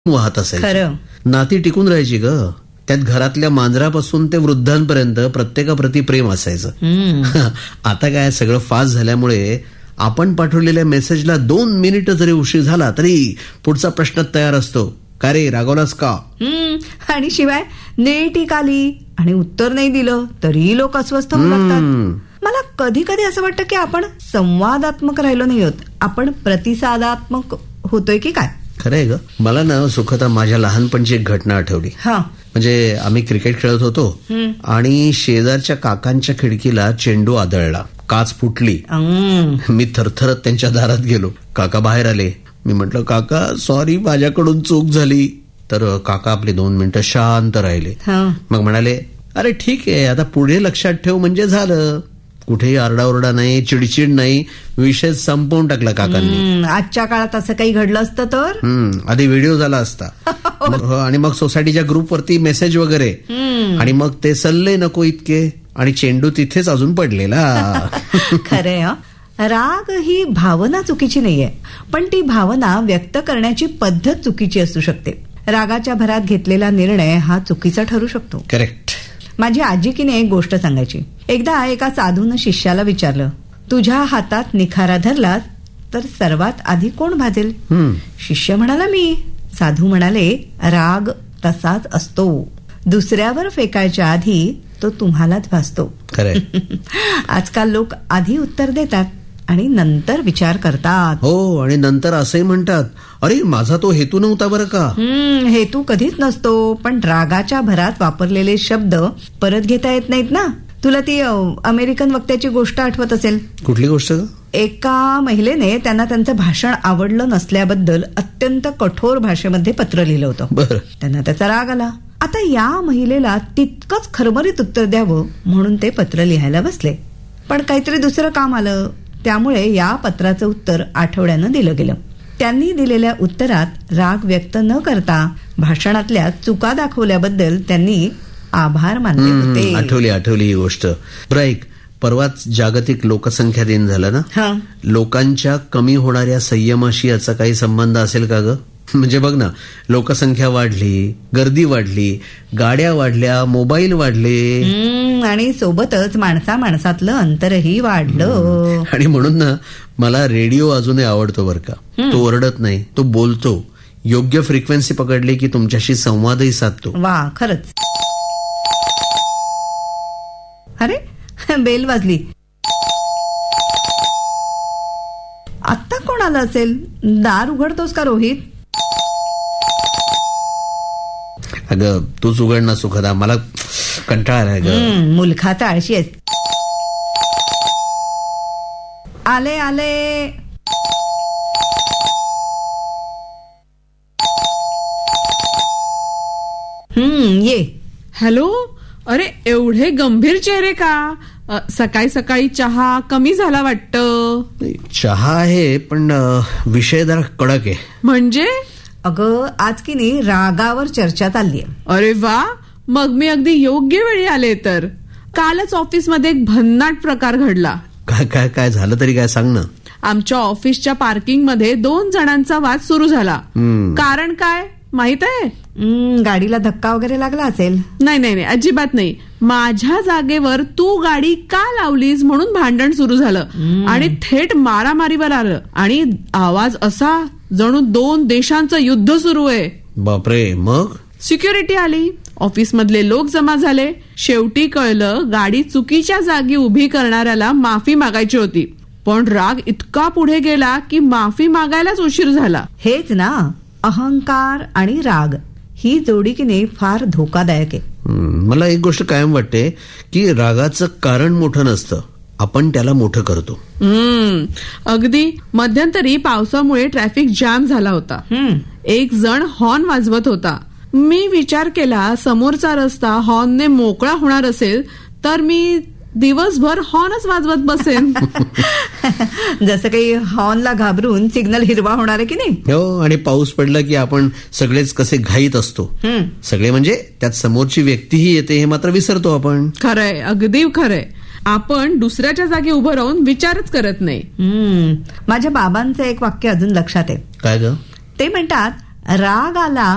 वाहत असायची. खरं. नाती टिकून राहायची ग. त्यात घरातल्या मांजरापासून ते वृद्धांपर्यंत प्रत्येकाप्रती प्रेम असायचं. आता काय सगळं फास्ट झाल्यामुळे आपण पाठवलेल्या मेसेजला 2 मिनिटं जरी उशीर झाला तरी पुढचा प्रश्न तयार असतो. का रे, रागवलास का? आणि शिवाय नीट आली आणि उत्तर नाही दिलं तरी लोक अस्वस्थ होऊ लागतात. मला कधी कधी असं वाटतं की आपण संवादात्मक राहिलो नाही होत, आपण प्रतिसादात्मक होतोय की काय. खरंय ग. मला ना सुखता माझ्या लहानपणची एक घटना आठवली. म्हणजे आम्ही क्रिकेट खेळत होतो आणि शेजारच्या काकांच्या खिडकीला चेंडू आदळला, काच फुटली. मी थरथरत त्यांच्या दारात गेलो. काका बाहेर आले. मी म्हटलं, काका सॉरी, माझ्याकडून चूक झाली. तर काका आपले 2 मिनिटं शांत राहिले. मग म्हणाले, अरे ठीक आहे, आता पुढे लक्षात ठेव म्हणजे झालं. कुठेही आरडाओरडा नाही, चिडचिड नाही, विषय संपवून टाकला काकांनी. आजच्या काळात असं काही घडलं असतं तर आधी व्हिडिओ झाला असता. आणि मग सोसायटीच्या ग्रुपवरती मेसेज वगैरे, आणि मग ते सल्ले नको इतके, आणि चेंडू तिथेच अजून पडलेला. खरंय. राग ही भावना चुकीची नाहीये, पण ती भावना व्यक्त करण्याची पद्धत चुकीची असू शकते. रागाच्या भरात घेतलेला निर्णय हा चुकीचा ठरू शकतो. करेक्ट. माझी आजी की नाही एक गोष्ट सांगायची. एकदा एका साधून शिष्याला विचारलं, तुझ्या हातात निखारा धरलास तर सर्वात आधी कोण भाजेल? शिष्य म्हणाला, मी. साधू म्हणाले, राग तसाच असतो, दुसऱ्यावर फेकायच्या आधी तो तुम्हालाच भासतो. खरंय. आजकाल लोक आधी उत्तर देतात आणि नंतर विचार करतात. हो, आणि नंतर असंही म्हणतात, अरे माझा तो हेतू नव्हता बरं का. हेतू कधीच नसतो, पण रागाच्या भरात वापरलेले शब्द परत घेता येत नाहीत ना. तुला ती अमेरिकन वक्त्याची गोष्ट आठवत असेल. कुठली गोष्ट? एका महिलेने त्यांना त्यांचं भाषण आवडलं नसल्याबद्दल अत्यंत कठोर भाषेमध्ये पत्र लिहिलं होतं. बरं. त्यांना त्याचा राग आला. आता या महिलेला तितकंच खरमरीत उत्तर द्यावं म्हणून ते पत्र लिहायला बसले, पण काहीतरी दुसरं काम आलं. त्यामुळे या पत्राचं उत्तर आठवड्यानं दिलं गेलं. त्यांनी दिलेल्या उत्तरात राग व्यक्त न करता भाषणातल्या चुका दाखवल्याबद्दल त्यांनी आभार मानले होते. आठवली ही गोष्ट. ब्राईक, परवाच जागतिक लोकसंख्या दिन झाला ना. लोकांच्या कमी होणाऱ्या संयमाशी याचा काही संबंध असेल का ग? म्हणजे बघ ना, लोकसंख्या वाढली, गर्दी वाढली, गाड्या वाढल्या, मोबाईल वाढले, आणि सोबतच माणसातलं अंतरही वाढलं. आणि म्हणून ना मला रेडिओ अजूनही आवडतो बरं का. तो ओरडत नाही, तो बोलतो. योग्य फ्रिक्वेन्सी पकडली की तुमच्याशी संवादही साधतो. वा, खरंच. अरे, बेल वाजली. आत्ता कोण आलं असेल? दार उघडतोस का रोहित? अगं तूच उघड ना सुखदा, मला कंटाळा आलाय. मुलखाचा आळशी आहेस. आले. ये. हॅलो. अरे एवढे गंभीर चेहरे का? सकाळी सकाळी चहा कमी झाला वाटतं. चहा आहे, पण विषय जरा कडक आहे. म्हणजे? अगं आज की नाही रागावर चर्चा चाललीय. अरे वा, मग मी अगदी योग्य वेळी आले. तर कालच ऑफिसमध्ये एक भन्नाट प्रकार घडला. काय झालं तरी काय, सांग ना. आमच्या ऑफिसच्या पार्किंग मध्ये 2 जणांचा वाद सुरू झाला. कारण काय माहित आहे? गाडीला धक्का वगैरे लागला असेल. नाही, अजिबात नाही. माझ्या जागेवर तू गाडी का लावलीस म्हणून भांडण सुरू झालं आणि थेट मारामारीवर आलं. आणि आवाज असा जणू 2 देशांचं युद्ध सुरू आहे. बापरे. मग सिक्युरिटी आली, ऑफिस मधले लोक जमा झाले. शेवटी कळलं, गाडी चुकीच्या जागी उभी करणाऱ्याला माफी मागायची होती, पण राग इतका पुढे गेला की माफी मागायलाच उशीर झाला. हेच ना, अहंकार आणि राग ही जोडी की नाही फार धोकादायक आहे. मला एक गोष्ट कायम वाटते की रागाचं कारण मोठं नसतं, आपण त्याला मोठं करतो. अगदी मध्यंतरी पावसामुळे ट्रॅफिक जाम झाला होता. एक जण हॉर्न वाजवत होता. मी विचार केला, समोरचा रस्ता हॉर्नने मोकळा होणार असेल तर मी दिवसभर हॉर्नच वाजवत बसेन. जसं काही हॉर्नला घाबरून सिग्नल हिरवा होणार आहे की नाही. हो, आणि पाऊस पडला की आपण सगळेच कसे घाईत असतो. सगळे म्हणजे त्यात समोरची व्यक्तीही येते हे मात्र विसरतो आपण. खरंय, अगदी खरंय. आपण दुसऱ्याच्या जागी उभं राहून विचारच करत नाही. माझ्या बाबांचं एक वाक्य अजून लक्षात आहे. काय ग? ते म्हणतात, राग आला